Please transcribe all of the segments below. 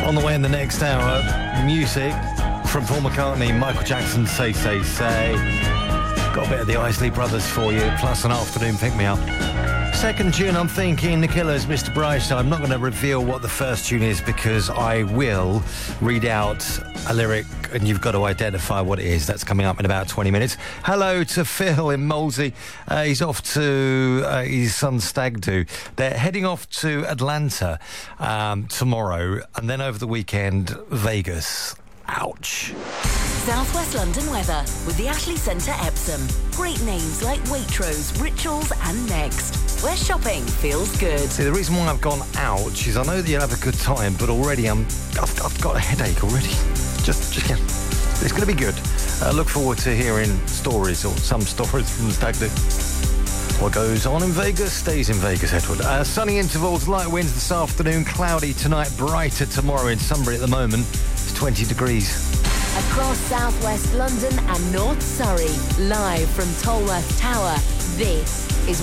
On the way in the next hour, music from Paul McCartney, Michael Jackson, Say, Say, Say. Got a bit of the Isley Brothers for you, plus an afternoon pick-me-up. Second tune, I'm thinking The Killers, Mr. Brightside. I'm not going to reveal what the first tune is because I will read out a lyric and you've got to identify what it is. That's coming up in about 20 minutes. Hello to Phil in Molesey. He's off to his son's stag do. They're heading off to Atlanta tomorrow and then over the weekend, Vegas. Ouch. Southwest London weather with the Ashley Centre Epsom. Great names like Waitrose, Rituals and Next, where shopping feels good. See, the reason why I've gone ouch is I know that you'll have a good time, but already I've got a headache already. Just yeah. It's going to be good. Look forward to hearing stories or some stories from the stag do. What goes on in Vegas stays in Vegas, Edward. Sunny intervals, light winds this afternoon, cloudy tonight, brighter tomorrow in Sunbury at the moment. It's 20 degrees. Across southwest London and North Surrey, live from Tolworth Tower, this is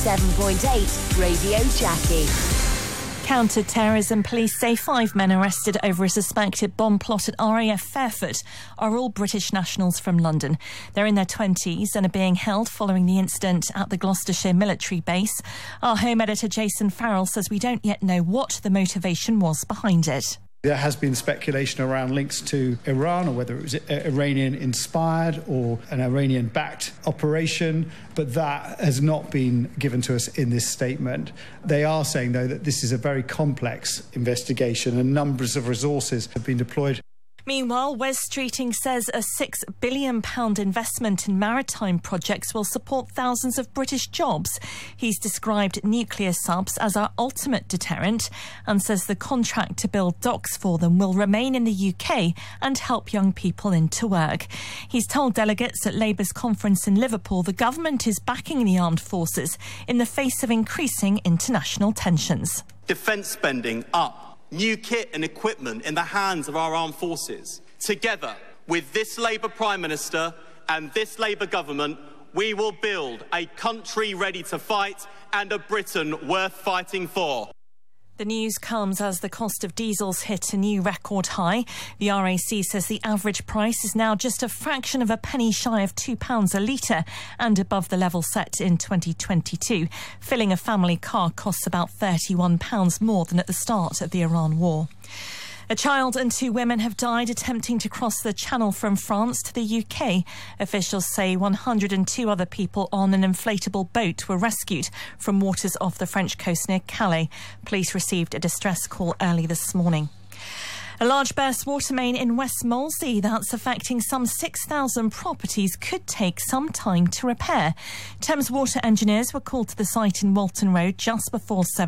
107.8 Radio Jackie. Counter-terrorism police say 5 men arrested over a suspected bomb plot at RAF Fairford are all British nationals from London. They're in their 20s and are being held following the incident at the Gloucestershire military base. Our Home editor Jason Farrell says we don't yet know what the motivation was behind it. There has been speculation around links to Iran or whether it was Iranian-inspired or an Iranian-backed operation, but that has not been given to us in this statement. They are saying, though, that this is a very complex investigation and numbers of resources have been deployed. Meanwhile, Wes Streeting says a £6 billion investment in maritime projects will support thousands of British jobs. He's described nuclear subs as our ultimate deterrent and says the contract to build docks for them will remain in the UK and help young people into work. He's told delegates at Labour's conference in Liverpool the government is backing the armed forces in the face of increasing international tensions. Defence spending up. New kit and equipment in the hands of our armed forces. Together with this Labour Prime Minister and this Labour government, we will build a country ready to fight and a Britain worth fighting for. The news comes as the cost of diesels hit a new record high. The RAC says the average price is now just a fraction of a penny shy of £2 a litre and above the level set in 2022. Filling a family car costs about £31 more than at the start of the Iran war. A child and 2 women have died attempting to cross the Channel from France to the UK. Officials say 102 other people on an inflatable boat were rescued from waters off the French coast near Calais. Police received a distress call early this morning. A large burst water main in West Molesey that's affecting some 6,000 properties could take some time to repair. Thames Water engineers were called to the site in Walton Road just before 7